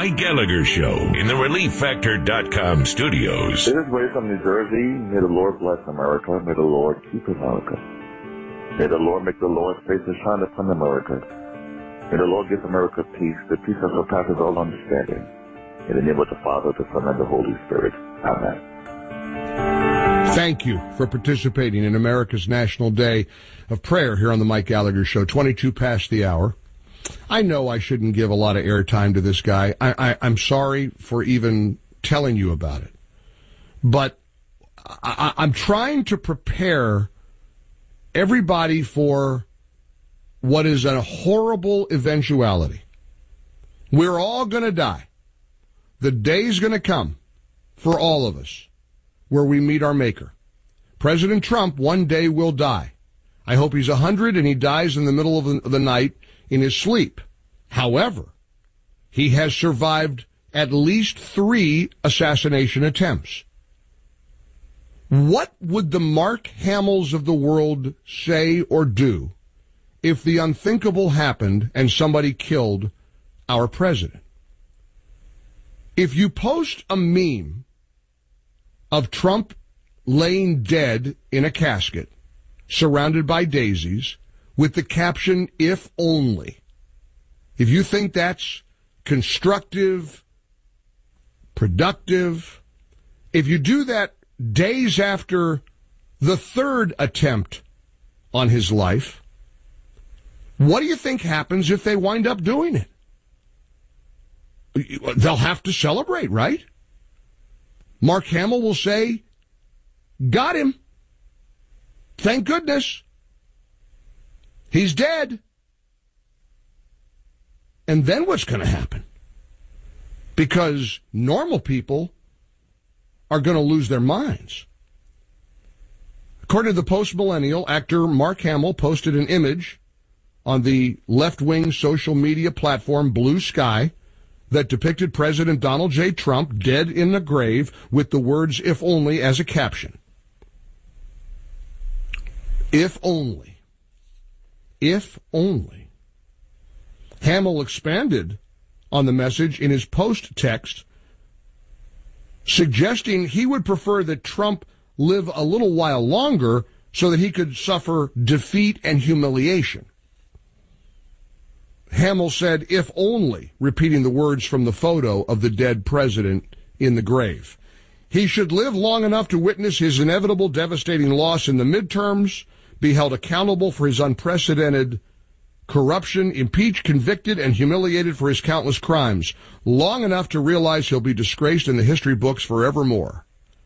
Mike Gallagher Show in the ReliefFactor.com studios. This is Ray from New Jersey. May the Lord bless America. May the Lord keep America. May the Lord make the Lord's face to shine upon America. May the Lord give America peace, the peace that surpasses all understanding. In the name of the Father, the Son, and the Holy Spirit. Amen. Thank you for participating in America's National Day of Prayer here on the Mike Gallagher Show, 22 past the hour. I know I shouldn't give a lot of airtime to this guy. I'm sorry for even telling you about it. But I'm trying to prepare everybody for what is a horrible eventuality. We're all going to die. The day's going to come for all of us where we meet our Maker. President Trump one day will die. I hope he's 100 and he dies in the middle of the night in his sleep. However, he has survived at least 3 assassination attempts. What would the Mark Hamills of the world say or do if the unthinkable happened and somebody killed our president? If you post a meme of Trump laying dead in a casket, surrounded by daisies, with the caption, "If only," if you think that's constructive, productive, if you do that days after the 3rd attempt on his life, what do you think happens if they wind up doing it? They'll have to celebrate, right? Mark Hamill will say, "Got him. Thank goodness. He's dead." And then what's going to happen? Because normal people are going to lose their minds. According to the Post-Millennial, actor Mark Hamill posted an image on the left-wing social media platform Blue Sky that depicted President Donald J. Trump dead in a grave with the words "if only" as a caption. If only. If only. Hamill expanded on the message in his post-text, suggesting he would prefer that Trump live a little while longer so that he could suffer defeat and humiliation. Hamill said, "If only," repeating the words from the photo of the dead president in the grave. He should live long enough to witness his inevitable devastating loss in the midterms, be held accountable for his unprecedented corruption, impeached, convicted, and humiliated for his countless crimes, long enough to realize he'll be disgraced in the history books forevermore.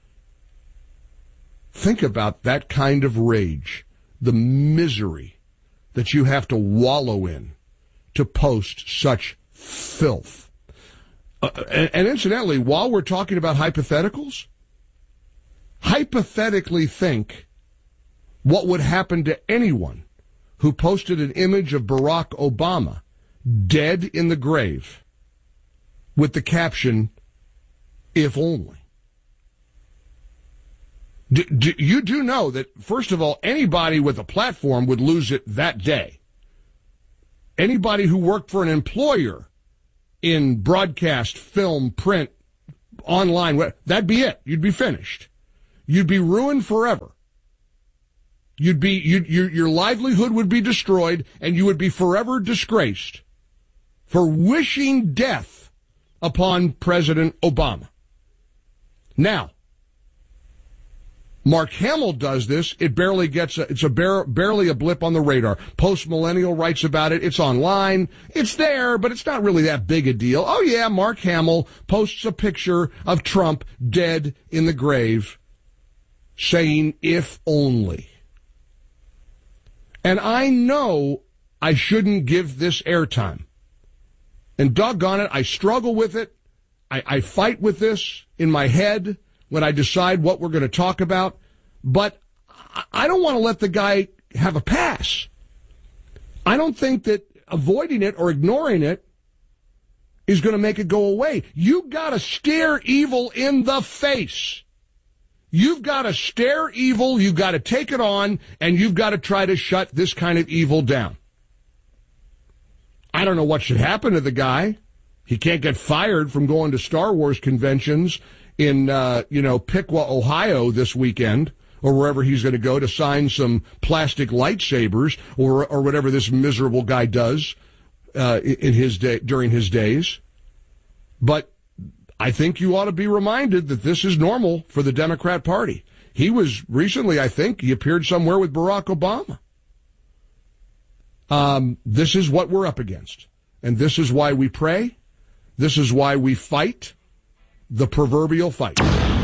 Think about that kind of rage, the misery that you have to wallow in to post such filth. And incidentally, while we're talking about hypotheticals, hypothetically think what would happen to anyone who posted an image of Barack Obama dead in the grave with the caption, "If only." You do know that, first of all, anybody with a platform would lose it that day. Anybody who worked for an employer in broadcast, film, print, online, that'd be it. You'd be finished. You'd be ruined forever. Your livelihood would be destroyed, and you would be forever disgraced for wishing death upon President Obama. Now, Mark Hamill does this. It barely gets barely a blip on the radar. Post-Millennial writes about it. It's online. It's there, but it's not really that big a deal. Oh yeah, Mark Hamill posts a picture of Trump dead in the grave, saying "if only." And I know I shouldn't give this airtime. And doggone it, I struggle with it. I fight with this in my head when I decide what we're going to talk about. But I don't want to let the guy have a pass. I don't think that avoiding it or ignoring it is going to make it go away. You got to stare evil in the face. You've got to stare evil, you've got to take it on, and you've got to try to shut this kind of evil down. I don't know what should happen to the guy. He can't get fired from going to Star Wars conventions in, Piqua, Ohio this weekend, or wherever he's going to go to sign some plastic lightsabers or whatever this miserable guy does during his days. But I think you ought to be reminded that this is normal for the Democrat Party. He was recently, I think, he appeared somewhere with Barack Obama. This is what we're up against. And this is why we pray. This is why we fight the proverbial fight.